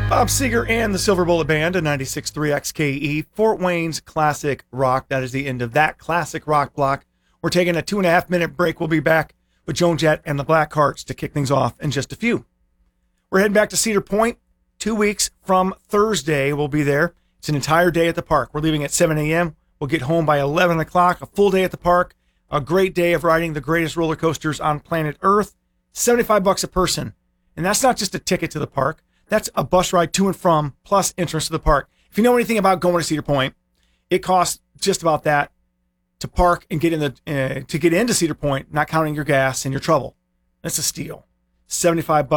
Bob Seger and the Silver Bullet Band, a 96.3 XKE, Fort Wayne's classic rock. That is the end of that classic rock block. We're taking a 2.5-minute break. We'll be back with Joan Jett and the Blackhearts to kick things off in just a few. We're heading back to Cedar Point 2 weeks from Thursday. We'll be there. It's an entire day at the park. We're leaving at 7 a.m. We'll get home by 11 o'clock, a full day at the park, a great day of riding the greatest roller coasters on planet Earth, $75 a person. And that's not just a ticket to the park. That's a bus ride to and from, plus entrance to the park. If you know anything about going to Cedar Point, it costs just about that to park and get in to get into Cedar Point, not counting your gas and your trouble. That's a steal. $75